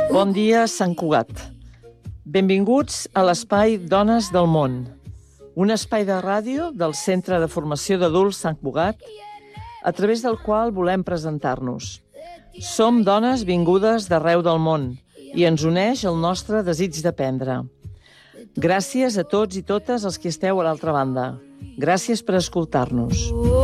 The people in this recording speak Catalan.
Bon dia, Sant Cugat. Benvinguts a l'espai Dones del Món, un espai de ràdio del Centre de Formació d'Adults Sant Cugat, a través del qual volem presentar-nos. Som dones vingudes d'arreu del món i ens uneix el nostre desig d'aprendre. Gràcies a tots i totes els que esteu a l'altra banda. Gràcies per escoltar-nos.